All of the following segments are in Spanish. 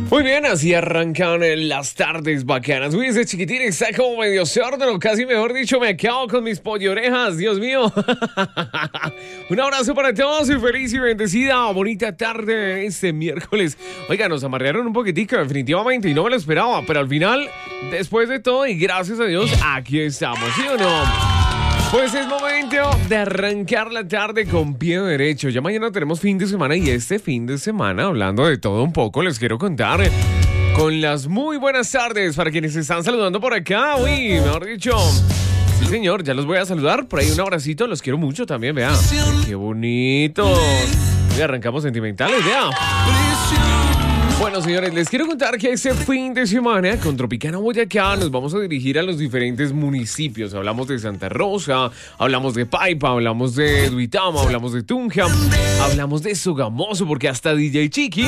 Muy bien, así arrancan las tardes bacanas. Uy, ese chiquitín está como medio sordo, casi mejor dicho, me acabo con mis pollorejas, Dios mío. Un abrazo para todos y feliz y bendecida, bonita tarde este miércoles. Oiga, nos amarrearon un poquitico, definitivamente, y no me lo esperaba, pero al final, después de todo y gracias a Dios, aquí estamos, ¿sí o no? Pues es momento de arrancar la tarde con pie derecho. Ya mañana tenemos fin de semana y este fin de semana, hablando de todo un poco, les quiero contar con las muy buenas tardes para quienes están saludando por acá. Uy, mejor dicho, sí señor, ya los voy a saludar. Por ahí un abracito, los quiero mucho también, vea. Qué bonitos. Y arrancamos sentimentales, vea. Bueno, señores, les quiero contar que este fin de semana con Tropicana Boyacá nos vamos a dirigir a los diferentes municipios. Hablamos de Santa Rosa, hablamos de Paipa, hablamos de Duitama, hablamos de Tunja, hablamos de Sogamoso, porque hasta DJ Chiqui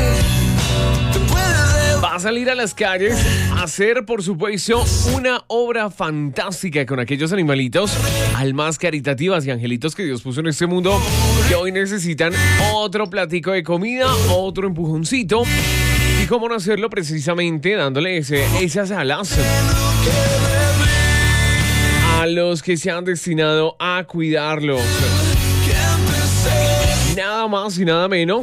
va a salir a las calles a hacer, por supuesto, una obra fantástica con aquellos animalitos, almas caritativas y angelitos que Dios puso en este mundo, que hoy necesitan otro platico de comida, otro empujoncito. ¿Y cómo no hacerlo? Precisamente dándoles esas alas a los que se han destinado a cuidarlos. Nada más y nada menos.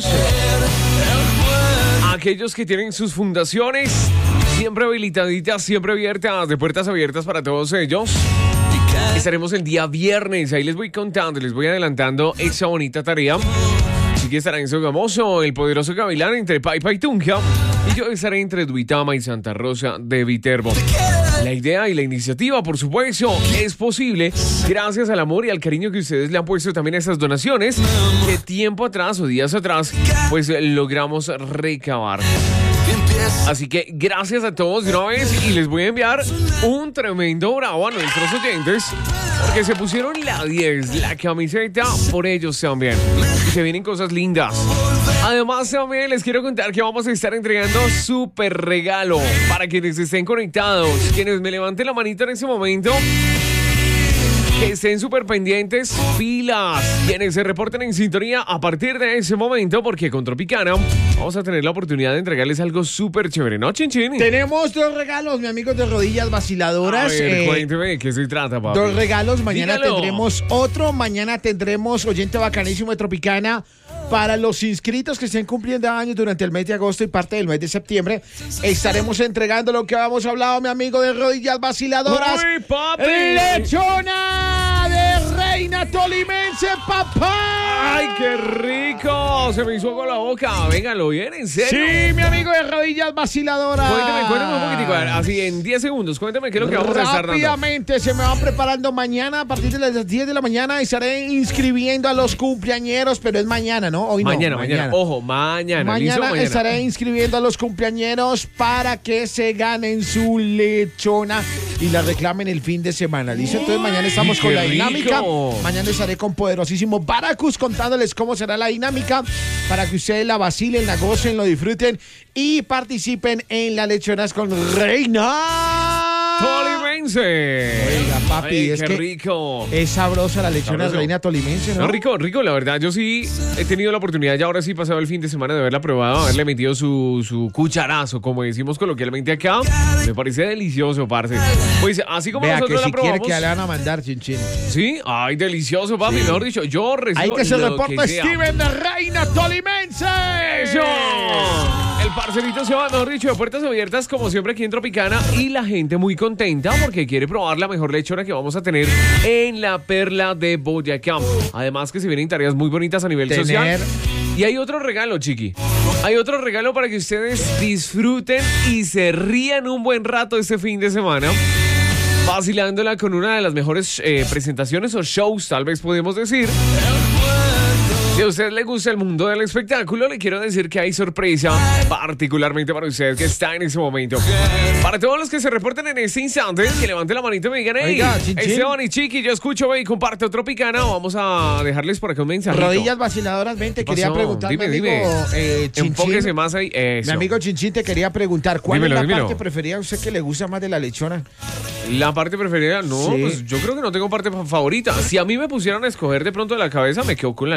Aquellos que tienen sus fundaciones siempre habilitaditas, siempre abiertas, de puertas abiertas para todos ellos. Estaremos el día viernes, ahí les voy contando, les voy adelantando esa bonita tarea. Así que estará en Sogamoso, el poderoso Gavilán, entre Paipa y Tunja. Y yo estaré entre Duitama y Santa Rosa de Viterbo. La idea y la iniciativa, por supuesto, es posible gracias al amor y al cariño que ustedes le han puesto también a esas donaciones que tiempo atrás o días atrás, pues logramos recabar. Así que gracias a todos de una vez y les voy a enviar un tremendo bravo a nuestros oyentes porque se pusieron la 10, la camiseta, por ellos también. Y se vienen cosas lindas. Además también les quiero contar que vamos a estar entregando súper regalo para quienes estén conectados, quienes me levanten la manita en ese momento. Que estén súper pendientes, pilas, quienes se reporten en sintonía a partir de ese momento, porque con Tropicana vamos a tener la oportunidad de entregarles algo súper chévere, ¿no, Chinchín? Tenemos 2 regalos, mi amigo de rodillas vaciladoras. A ver, cuénteme, ¿de qué se trata, papi? 2 regalos, mañana Dígalo. tendremos otro, mañana tendremos oyente bacanísimo de Tropicana. Para los inscritos que estén cumpliendo años durante el mes de agosto y parte del mes de septiembre, estaremos entregando lo que habíamos hablado, mi amigo de rodillas vaciladoras. ¡Uy, papi! ¡Lechona de Reina Tolimense, papá! ¡Ay, qué rico! Se me hizo agua la boca. Véngalo bien, ¿en serio? Sí, mi amigo de rodillas vaciladoras. Cuénteme un poquitico, a ver, así en 10 segundos, cuéntame qué es lo que vamos a estar dando. Rápidamente se me van preparando mañana, a partir de las 10 de la mañana, estaré inscribiendo a los cumpleañeros, pero es mañana, ¿no? Hoy no. Mañana. Ojo, mañana. ¿Listo? Mañana estaré inscribiendo a los cumpleañeros para que se ganen su lechona y la reclamen el fin de semana. ¿Listo? Entonces mañana estamos con la dinámica. Mañana estaré con poderosísimo Baracus contándoles cómo será la dinámica para que ustedes la vacilen, la gocen, lo disfruten y participen en las lechonas con Reina Tolimense. Oiga, papi, ay, es qué que rico. es sabrosa la lechona Sabroso. Reina Tolimense, ¿no? No, rico, la verdad. Yo sí he tenido la oportunidad, ya ahora sí pasado el fin de semana, de haberla probado, haberle metido su cucharazo, como decimos coloquialmente acá. Me parece delicioso, parce. Pues así como Vea nosotros que si la probamos. quiere que le van a mandar, Chinchín. Sí, ay, delicioso, papi. Mejor dicho, yo recibo. Hay que se lo reporta que sea. Steven de Reina Tolimense. ¡Eso! El parcerito se va, mejor dicho, de puertas abiertas, como siempre aquí en Tropicana. Y la gente muy contenta porque quiere probar la mejor lechona que vamos a tener en la Perla de Boyacá. Además que se vienen tareas muy bonitas a nivel social. Y hay otro regalo, chiqui. Hay otro regalo para que ustedes disfruten y se rían un buen rato este fin de semana. Vacilándola con una de las mejores presentaciones o shows, tal vez podemos decir. Si a usted le gusta el mundo del espectáculo, le quiero decir que hay sorpresa, particularmente para usted que está en ese momento. Para todos los que se reporten en este instante, que levanten la manito y me digan, hey, Oiga, Chinchín. Esteban y Chiqui, yo escucho y comparto Tropicana. Vamos a dejarles por acá un mensaje. Rodillas vaciladoras, ven, te quería preguntar, Dime, mi amigo Chinchín. Enfóquese más ahí. Eso. Mi amigo Chinchín te quería preguntar, ¿cuál es la Dímelo. parte preferida a usted que le gusta más de la lechona? La parte preferida, no, Sí. pues yo creo que no tengo parte favorita. Si a mí me pusieran a escoger de pronto de la cabeza, me quedo con la lengua, que es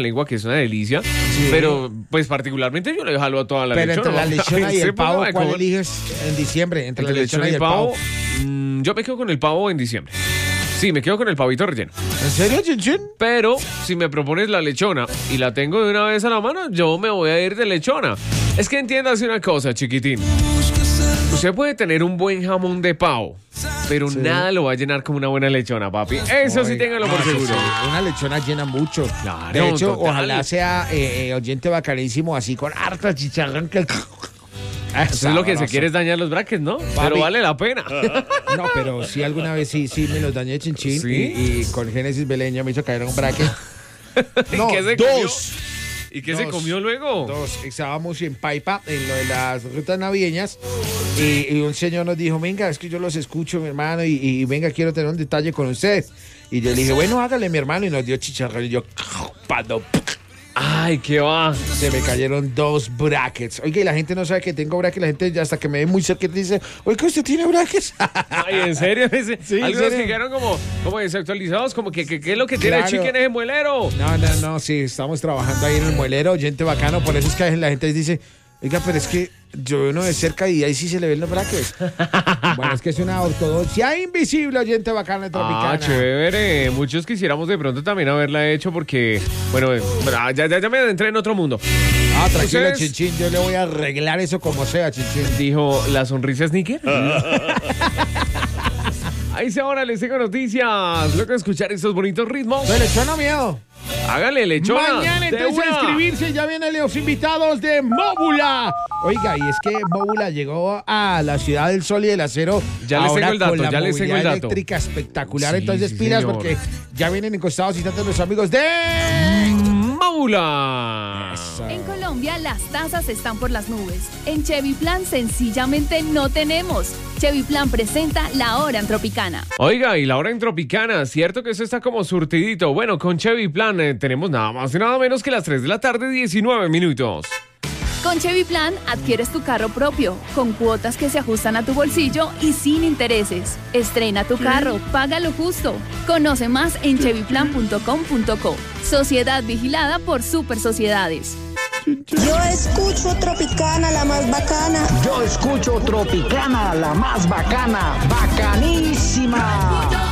una delicia. Sí. Pero, pues, particularmente yo le jalo a toda la lechona. Pero entre la lechona y el pavo, ¿cuál eliges en diciembre? Entre la lechona y el pavo. Yo me quedo con el pavo en diciembre. Sí, me quedo con el pavito relleno. ¿En serio, Chinchín? Pero si me propones la lechona y la tengo de una vez a la mano, yo me voy a ir de lechona. Es que entiéndase una cosa, chiquitín. Usted puede tener un buen jamón de pavo, pero nada lo va a llenar como una buena lechona, papi. Eso sí, téngalo por seguro. Sí. Una lechona llena mucho. Claro, de hecho, total. Ojalá sea oyente bacanísimo, así con harta chicharrón que... Eso es lo que se quiere es dañar los brackets, ¿no? Papi. Pero vale la pena. No, pero sí, alguna vez sí me los dañé, Chinchín. ¿Sí? Y con Génesis Beleño me hizo caer un bracket. No, ¿y qué se dos. Comió? ¿Y qué se comió luego? Estábamos en Paipa, en lo de las rutas navideñas, y un señor nos dijo, venga, es que yo los escucho, mi hermano, y venga, quiero tener un detalle con usted. Y yo le dije, bueno, hágale, mi hermano, y nos dio chicharrón, y yo, pando. Ay, qué va. Se me cayeron 2 brackets. Oiga, y la gente no sabe que tengo brackets. La gente ya hasta que me ve muy cerca dice, oiga, ¿usted tiene brackets? Ay, ¿en serio? Sí, algunos quedaron como desactualizados, como que ¿qué es lo que tiene el chicken en el muelero? No, sí, estamos trabajando ahí en el muelero, gente bacano. Por eso es que la gente dice, oiga, pero es que yo veo uno de cerca y ahí sí se le ven los brackets. Bueno, es que es una ortodoxia invisible, oyente bacana de Tropicana. Ah, chévere. Muchos quisiéramos de pronto también haberla hecho porque, bueno, ya me adentré en otro mundo. Ah, tranquilo, entonces, Chinchín, yo le voy a arreglar eso como sea, Chinchín. Dijo, ¿la sonrisa sneaker? Ahí se ahora les tengo noticias. Luego de escuchar estos bonitos ritmos. ¿De lechona miedo? Hágale, lechona. Mañana entonces a inscribirse, ya vienen los invitados de Móbula. Oiga, y es que Móbula llegó a la ciudad del sol y del acero. Ya les tengo el dato, ya les tengo el dato. Eléctrica espectacular, sí, entonces pilas, señor. Porque ya vienen encostados y tantos los amigos de Móbula. En Colombia las tasas están por las nubes. En Chevy Plan sencillamente no tenemos. Chevy Plan presenta La Hora en Tropicana. Oiga, y La Hora en Tropicana, cierto que eso está como surtidito. Bueno, con Chevy Plan tenemos nada más y nada menos que las 3 de la tarde, 19 minutos. Con Chevy Plan adquieres tu carro propio, con cuotas que se ajustan a tu bolsillo y sin intereses. Estrena tu carro, págalo justo. Conoce más en chevyplan.com.co. Sociedad vigilada por Super Sociedades. Yo escucho Tropicana, la más bacana. Yo escucho Tropicana, la más bacana. Bacanísima.